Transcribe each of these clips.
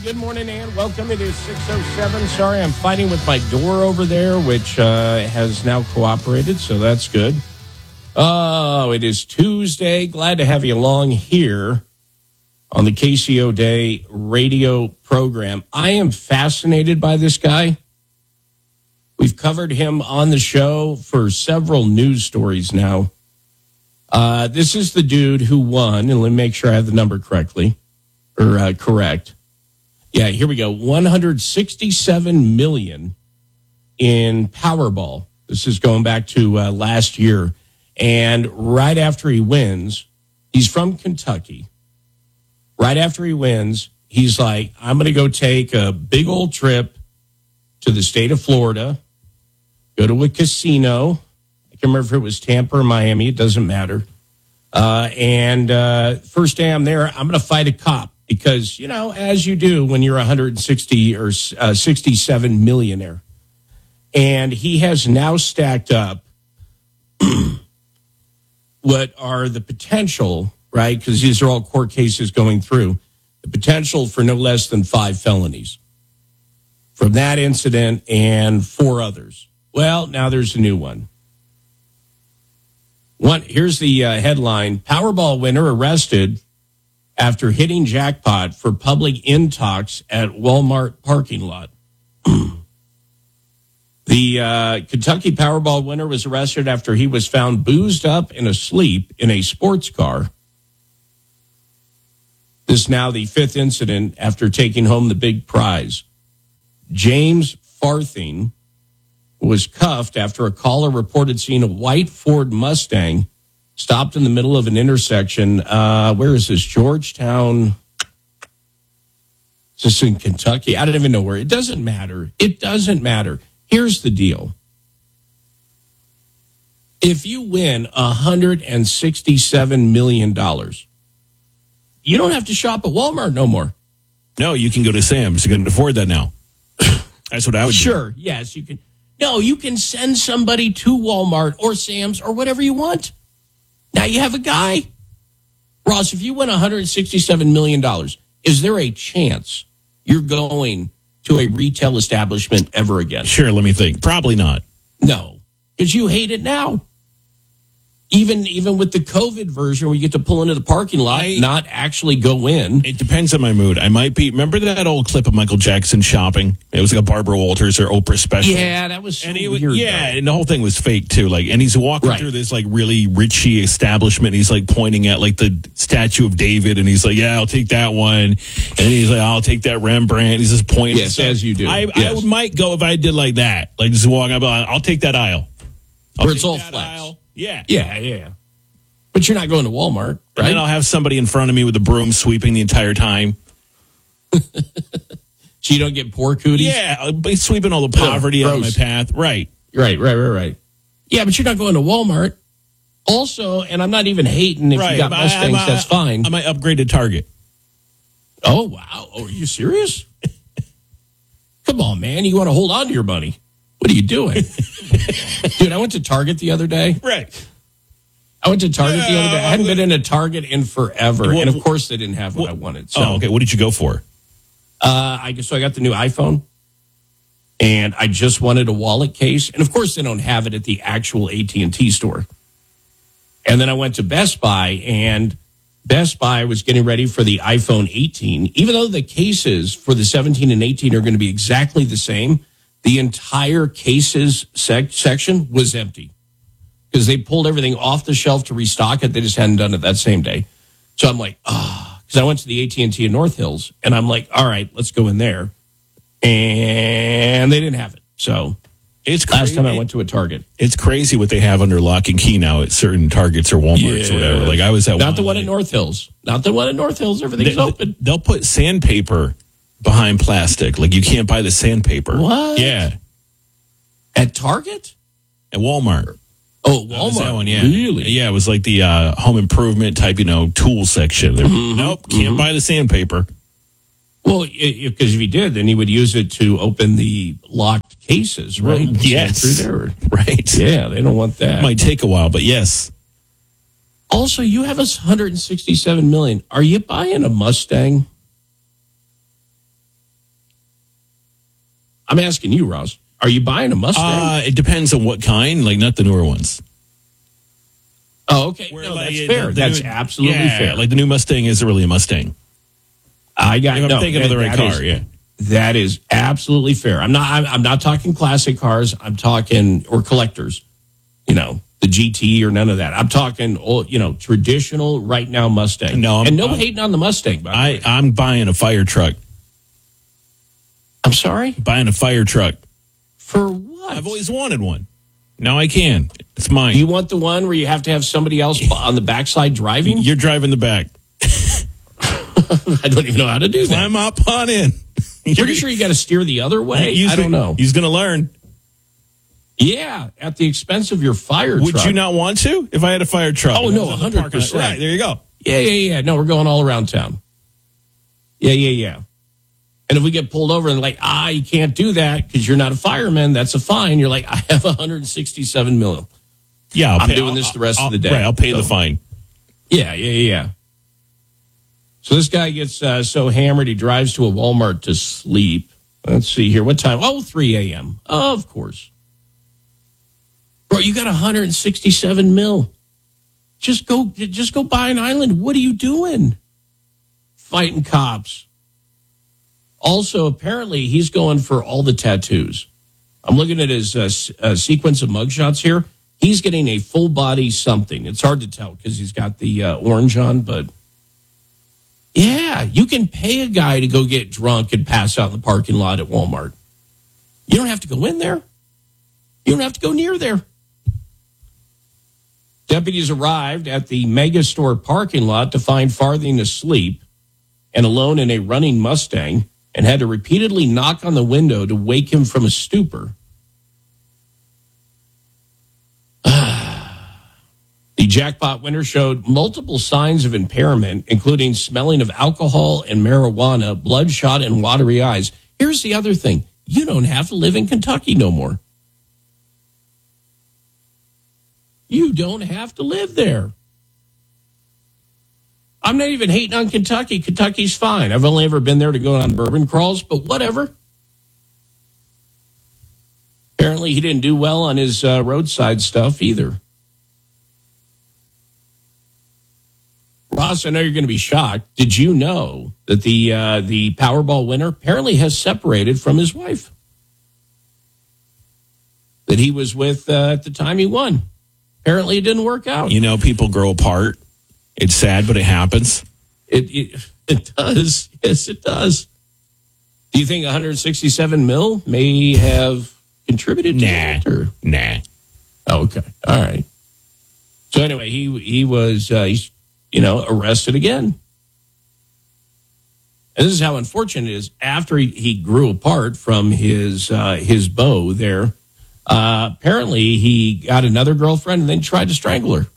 Good morning and welcome. It is 6:07. Sorry, I'm fighting with my door over there, which has now cooperated, so that's good. Oh, it is Tuesday. Glad to have you along here on the KCO Day radio program. I am fascinated by this guy. We've covered him on the show for several news stories now. This is the dude who won, and let me make sure I have the number correctly, or correct. Yeah, here we go. 167 million in Powerball. This is going back to last year. And right after he wins, he's from Kentucky. Right after he wins, he's like, I'm going to go take a big old trip to the state of Florida, go to a casino. I can't remember if it was Tampa or Miami. It doesn't matter. And first day I'm there, I'm going to fight a cop. Because, you know, as you do when you're 160 or 67 millionaire. And he has now stacked up what are the potential, right? Because these are all court cases going through. The potential for no less than 5 felonies from that incident and 4 others. Well, now there's a new one. Here's the headline. Powerball winner arrested after hitting jackpot for public intox at Walmart parking lot. The Kentucky Powerball winner was arrested after he was found boozed up and asleep in a sports car. This is now the 5th incident after taking home the big prize. James Farthing was cuffed after a caller reported seeing a white Ford Mustang stopped in the middle of an intersection. Where is this? Georgetown. Is this in Kentucky? I don't even know where. It doesn't matter. It doesn't matter. Here's the deal. If you win $167 million, you don't have to shop at Walmart no more. No, you can go to Sam's. You can afford that now. That's what I would do. Sure, yes, you can. No, you can send somebody to Walmart or Sam's or whatever you want. Now you have a guy. Ross, if you win $167 million, is there a chance you're going to a retail establishment ever again? Sure, let me think. Probably not. No, because you hate it now. Even with the COVID version where you get to pull into the parking lot, not actually go in. It depends on my mood. I might be. Remember that old clip of Michael Jackson shopping? It was like a Barbara Walters or Oprah special. Yeah, that was so weird. Yeah, and the whole thing was fake too. Like, and he's walking through this like really richy establishment. And he's like pointing at like the statue of David, and he's like, "Yeah, I'll take that one." And he's like, "I'll take that Rembrandt." He's just pointing. Yes, as you do. I might go if I did like that, like just walk up. I'll take that aisle. Where it's all flex. Yeah. But you're not going to Walmart, right? And then I'll have somebody in front of me with a broom sweeping the entire time. So you don't get poor cooties? Yeah, I'll be sweeping all the poverty out of my path. Right. Yeah, but you're not going to Walmart. Also, and I'm not even hating if you got Mustangs, that's fine. I might upgrade to Target. Oh, wow. Oh, are you serious? Come on, man. You want to hold on to your money. What are you doing? Dude, I went to Target the other day. Right. I went to Target the other day. I hadn't been in a Target in forever. And, of course, they didn't have what I wanted. So, okay. What did you go for? I got the new iPhone. And I just wanted a wallet case. And, of course, they don't have it at the actual AT&T store. And then I went to Best Buy. And Best Buy was getting ready for the iPhone 18. Even though the cases for the 17 and 18 are going to be exactly the same, the entire cases section was empty because they pulled everything off the shelf to restock it. They just hadn't done it that same day. So I'm like, because I went to the AT&T in North Hills, and I'm like, all right, let's go in there. And they didn't have it. So it's last time I went to a Target. It's crazy what they have under lock and key now at certain Targets or Walmarts or whatever. Like I was at Not the one at North Hills. Not the one at North Hills. Everything's open. They'll put sandpaper behind plastic. Like you can't buy the sandpaper. What? Yeah. At Target? At Walmart. Oh, Walmart. That one, yeah. Really? Yeah, it was like the home improvement type, tool section. Nope, can't buy the sandpaper. Well, because if he did, then he would use it to open the locked cases, right? Well, yes. Through there. Right. Yeah, they don't want that. Might take a while, but yes. Also, you have us $167 million. Are you buying a Mustang? I'm asking you, Ross. Are you buying a Mustang? It depends on what kind, like not the newer ones. Oh, okay. Where, No, like, that's fair. That's absolutely fair. Like the new Mustang isn't really a Mustang. I'm thinking of the right car. That is absolutely fair. I'm not talking classic cars. I'm talking or collectors. You know, the GT or none of that. I'm talking, traditional right now Mustang. No hating on the Mustang. I'm buying a fire truck. I'm sorry? Buying a fire truck. For what? I've always wanted one. Now I can. It's mine. You want the one where you have to have somebody else on the backside driving? You're driving the back. I don't even know how to do that. Climb up on in. Pretty sure you got to steer the other way. I don't know. He's going to learn. Yeah, at the expense of your fire truck. Would you not want to if I had a fire truck? Oh, no, 100%. Right, there you go. Yeah. No, we're going all around town. Yeah. And if we get pulled over and you can't do that because you're not a fireman, that's a fine. You're like, I have $167 million. Yeah, I'm doing this the rest of the day. Right, I'll pay the fine. Yeah. So this guy gets so hammered he drives to a Walmart to sleep. Let's see here. What time? 3 a.m. Of course. Bro, you got $167 million. Just go buy an island. What are you doing? Fighting cops. Also, apparently, he's going for all the tattoos. I'm looking at his sequence of mugshots here. He's getting a full body something. It's hard to tell because he's got the orange on, but yeah, you can pay a guy to go get drunk and pass out in the parking lot at Walmart. You don't have to go in there. You don't have to go near there. Deputies arrived at the mega store parking lot to find Farthing asleep and alone in a running Mustang, and had to repeatedly knock on the window to wake him from a stupor. The jackpot winner showed multiple signs of impairment, including smelling of alcohol and marijuana, bloodshot, and watery eyes. Here's the other thing. You don't have to live in Kentucky no more. You don't have to live there. I'm not even hating on Kentucky. Kentucky's fine. I've only ever been there to go on bourbon crawls, but whatever. Apparently, he didn't do well on his roadside stuff either. Ross, I know you're going to be shocked. Did you know that the Powerball winner apparently has separated from his wife that he was with at the time he won? Apparently, it didn't work out. People grow apart. It's sad, but it happens. It does. Yes, it does. Do you think 167 mil may have contributed to that? Nah. Oh, okay. All right. So anyway, he was arrested again. And this is how unfortunate it is. After he grew apart from his beau there, apparently he got another girlfriend and then tried to strangle her.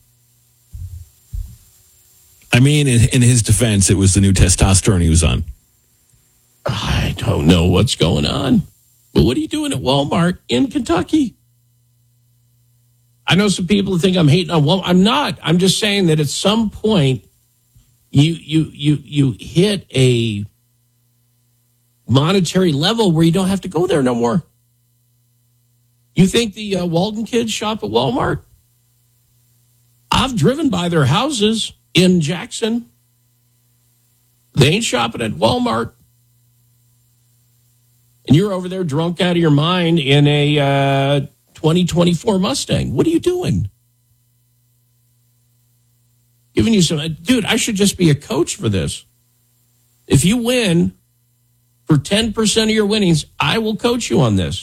I mean, in his defense, it was the new testosterone he was on. I don't know what's going on. But what are you doing at Walmart in Kentucky? I know some people think I'm hating on Walmart. I'm not. I'm just saying that at some point you hit a monetary level where you don't have to go there no more. You think the Walden kids shop at Walmart? I've driven by their houses in Jackson. They ain't shopping at Walmart. And you're over there drunk out of your mind in a 2024 Mustang. What are you doing? Giving you some... Dude, I should just be a coach for this. If you win for 10% of your winnings, I will coach you on this.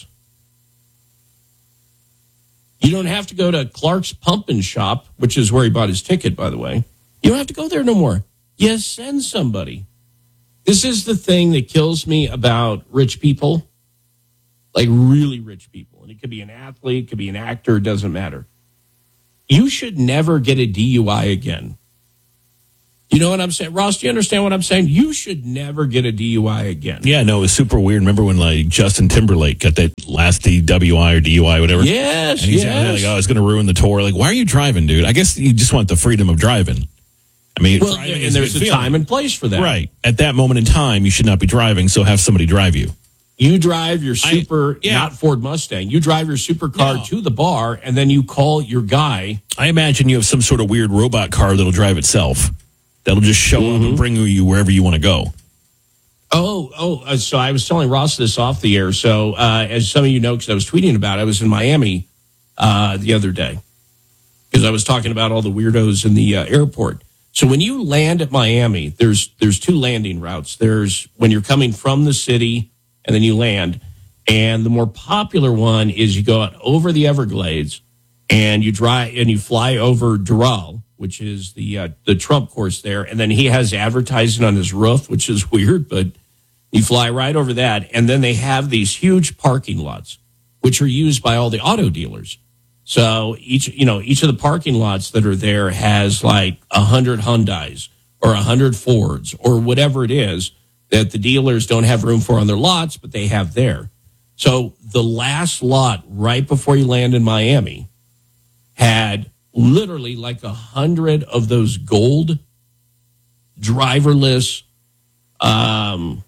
You don't have to go to Clark's Pump and Shop, which is where he bought his ticket, by the way. You don't have to go there no more. You send somebody. This is the thing that kills me about rich people, like really rich people. And it could be an athlete, it could be an actor, it doesn't matter. You should never get a DUI again. You know what I'm saying? Ross, do you understand what I'm saying? You should never get a DUI again. Yeah, no, it was super weird. Remember when Justin Timberlake got that last DWI or DUI, whatever? Yes, and he's like, oh, it's going to ruin the tour. Like, why are you driving, dude? I guess you just want the freedom of driving. I mean, well, and there's a time and place for that. Right. At that moment in time, you should not be driving, so have somebody drive you. You drive your not Ford Mustang. You drive your supercar to the bar, and then you call your guy. I imagine you have some sort of weird robot car that'll drive itself. That'll just show up and bring you wherever you want to go. So I was telling Ross this off the air. So as some of you know, because I was tweeting about it, I was in Miami the other day because I was talking about all the weirdos in the airport. So when you land at Miami, there's two landing routes. There's when you're coming from the city and then you land. And the more popular one is you go out over the Everglades and you fly over Doral, which is the Trump course there. And then he has advertising on his roof, which is weird, but you fly right over that. And then they have these huge parking lots, which are used by all the auto dealers. So each of the parking lots that are there has like 100 Hyundais or 100 Fords or whatever it is that the dealers don't have room for on their lots, but they have there. So the last lot right before you land in Miami had literally like 100 of those gold driverless Elon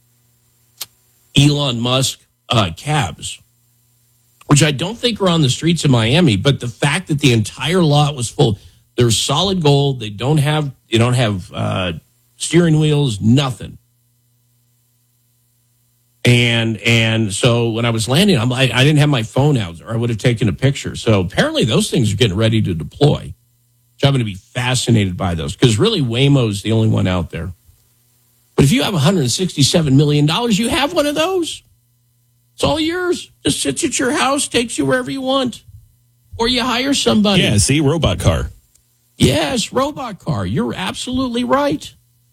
Musk cabs, which I don't think are on the streets of Miami. But the fact that the entire lot was full, they're solid gold. They don't have steering wheels, nothing. And so when I was landing, I didn't have my phone out, or I would have taken a picture. So apparently those things are getting ready to deploy. So I'm going to be fascinated by those because really Waymo's the only one out there. But if you have $167 million, you have one of those. It's all yours. Just sits at your house, takes you wherever you want. Or you hire somebody. Yeah, see, robot car. Yes, robot car. You're absolutely right.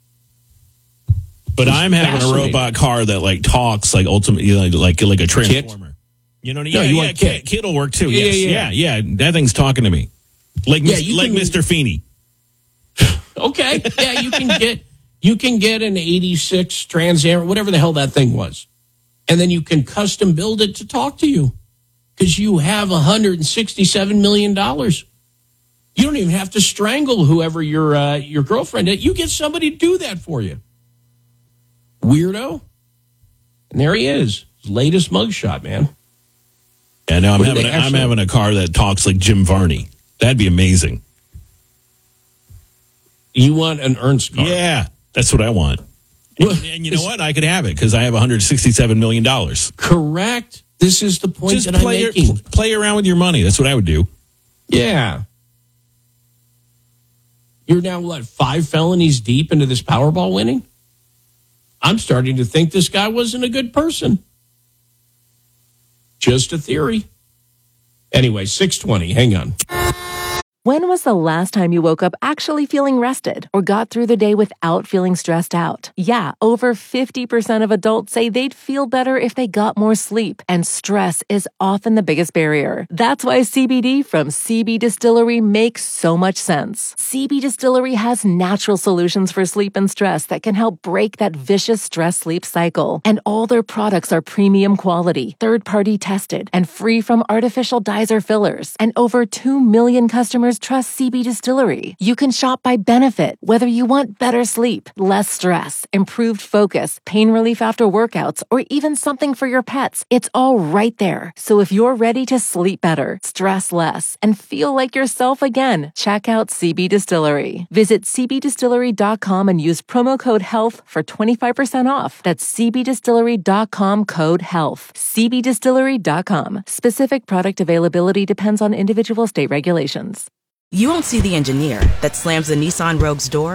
But I'm having a robot car that like talks like ultimately like a transformer. Kit? You know what I mean? No, you want Kit. Kit will work too. Yeah. That thing's talking to me. Like Mr. Feeney. Okay. Yeah, you can get an 86 Trans Am, whatever the hell that thing was. And then you can custom build it to talk to you because you have $167 million. You don't even have to strangle whoever your girlfriend is. You get somebody to do that for you. Weirdo. And there he is. His latest mugshot, man. Yeah, now I'm having a car that talks like Jim Varney. That'd be amazing. You want an Ernst car? Yeah, that's what I want. And you know what? I could have it because I have $167 million. Correct. This is the point Just that I'm making. Play around with your money. That's what I would do. Yeah. You're now, 5 felonies deep into this Powerball winning? I'm starting to think this guy wasn't a good person. Just a theory. Anyway, 6:20. Hang on. When was the last time you woke up actually feeling rested or got through the day without feeling stressed out? Yeah, over 50% of adults say they'd feel better if they got more sleep, and stress is often the biggest barrier. That's why CBD from CB Distillery makes so much sense. CB Distillery has natural solutions for sleep and stress that can help break that vicious stress-sleep cycle. And all their products are premium quality, third-party tested, and free from artificial dyes or fillers. And over 2 million customers trust CB Distillery. You can shop by benefit, whether you want better sleep, less stress, improved focus, pain relief after workouts, or even something for your pets. It's all right there. So if you're ready to sleep better, stress less, and feel like yourself again, check out CB Distillery. Visit cbdistillery.com and use promo code HEALTH for 25% off. That's cbdistillery.com code HEALTH. cbdistillery.com. Specific product availability depends on individual state regulations. You won't see the engineer that slams the Nissan Rogue's door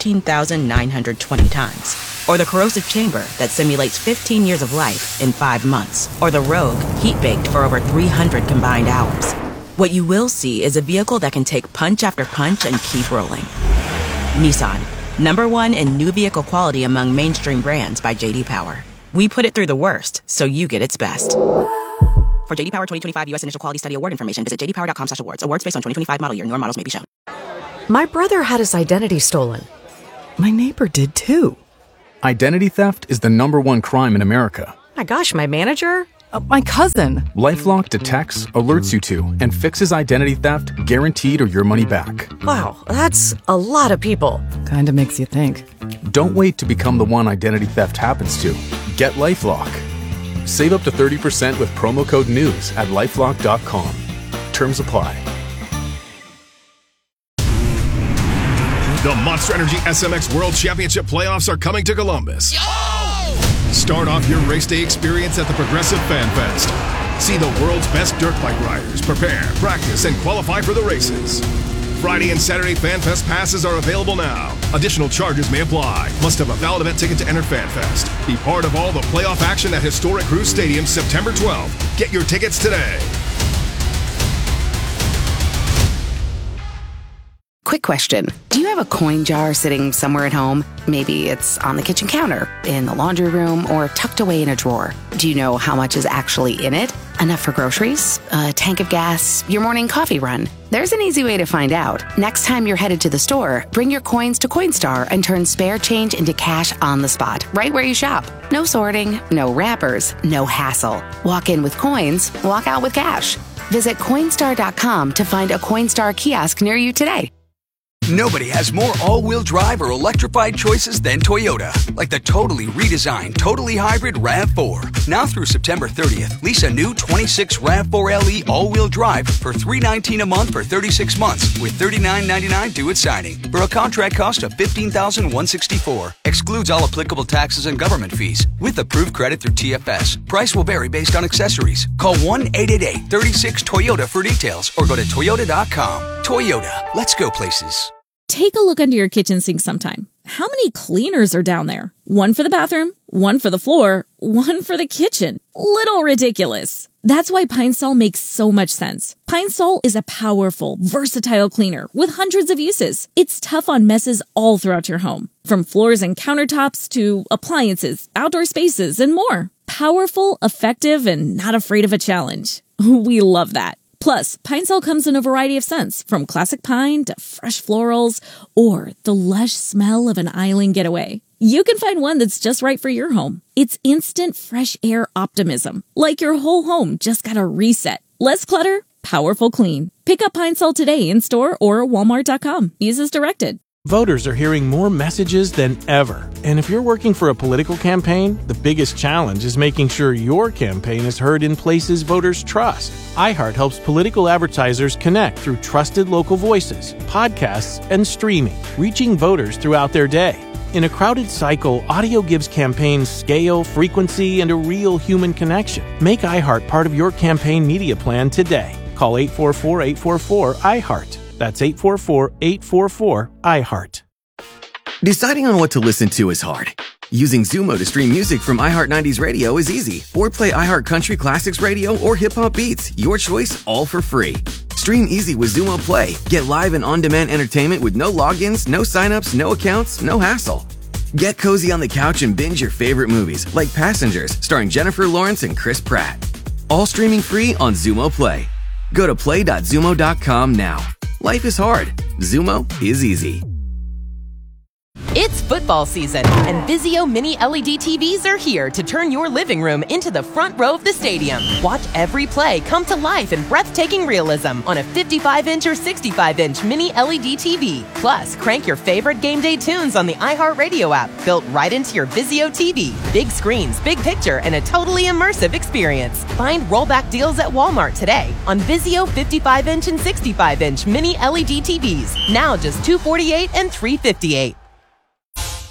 13,920 times. Or the corrosive chamber that simulates 15 years of life in 5 months. Or the Rogue heat-baked for over 300 combined hours. What you will see is a vehicle that can take punch after punch and keep rolling. Nissan, #1 in new vehicle quality among mainstream brands by J.D. Power. We put it through the worst, so you get its best. For J.D. Power 2025 U.S. Initial Quality Study Award information, visit jdpower.com/awards. Awards based on 2025 model year. Newer models may be shown. My brother had his identity stolen. My neighbor did too. Identity theft is the #1 crime in America. My gosh, my manager? My cousin. LifeLock detects, alerts you to, and fixes identity theft guaranteed or your money back. Wow, that's a lot of people. Kinda makes you think. Don't wait to become the one identity theft happens to. Get LifeLock. Save up to 30% with promo code NEWS at LifeLock.com. Terms apply. The Monster Energy SMX World Championship playoffs are coming to Columbus. Start off your race day experience at the Progressive Fan Fest. See the world's best dirt bike riders prepare, practice, and qualify for the races. Friday and Saturday Fan Fest passes are available now. Additional charges may apply. Must have a valid event ticket to enter Fan Fest. Be part of all the playoff action at historic Cruise Stadium September 12th. Get your tickets today. Quick question. Do you have a coin jar sitting somewhere at home? Maybe it's on the kitchen counter, in the laundry room, or tucked away in a drawer. Do you know how much is actually in it? Enough for groceries? A tank of gas? Your morning coffee run? There's an easy way to find out. Next time you're headed to the store, bring your coins to Coinstar and turn spare change into cash on the spot, right where you shop. No sorting, no wrappers, no hassle. Walk in with coins, walk out with cash. Visit Coinstar.com to find a Coinstar kiosk near you today. Nobody has more all-wheel drive or electrified choices than Toyota. Like the totally redesigned, totally hybrid RAV4. Now through September 30th, lease a new 26 RAV4 LE all-wheel drive for $319 a month for 36 months with $39.99 due at signing for a contract cost of $15,164. Excludes all applicable taxes and government fees with approved credit through TFS. Price will vary based on accessories. Call 1-888-36-TOYOTA for details or go to Toyota.com. Toyota. Let's go places. Take a look under your kitchen sink sometime. How many cleaners are down there? One for the bathroom, one for the floor, one for the kitchen. Little ridiculous. That's why Pine Sol makes so much sense. Pine Sol is a powerful, versatile cleaner with hundreds of uses. It's tough on messes all throughout your home, from floors and countertops to appliances, outdoor spaces, and more. Powerful, effective, and not afraid of a challenge. We love that. Plus, Pine Sol comes in a variety of scents, from classic pine to fresh florals, or the lush smell of an island getaway. You can find one that's just right for your home. It's instant fresh air optimism, like your whole home just got a reset. Less clutter, powerful clean. Pick up Pine Sol today in store or Walmart.com. Use as directed. Voters are hearing more messages than ever. And if you're working for a political campaign, the biggest challenge is making sure your campaign is heard in places voters trust. iHeart helps political advertisers connect through trusted local voices, podcasts, and streaming, reaching voters throughout their day. In a crowded cycle, audio gives campaigns scale, frequency, and a real human connection. Make iHeart part of your campaign media plan today. Call 844-844-iHeart. That's 844-844-iHeart. Deciding on what to listen to is hard. Using Zumo to stream music from iHeart 90s Radio is easy. Or play iHeart Country Classics Radio or Hip Hop Beats. Your choice, all for free. Stream easy with Zumo Play. Get live and on-demand entertainment with no logins, no signups, no accounts, no hassle. Get cozy on the couch and binge your favorite movies, like Passengers, starring Jennifer Lawrence and Chris Pratt. All streaming free on Zumo Play. Go to play.zumo.com now. Life is hard. Zumo is easy. It's football season, and Vizio Mini LED TVs are here to turn your living room into the front row of the stadium. Watch every play come to life in breathtaking realism on a 55-inch or 65-inch Mini LED TV. Plus, crank your favorite game day tunes on the iHeartRadio app, built right into your Vizio TV. Big screens, big picture, and a totally immersive experience. Find rollback deals at Walmart today on Vizio 55-inch and 65-inch Mini LED TVs. Now just $248 and $358.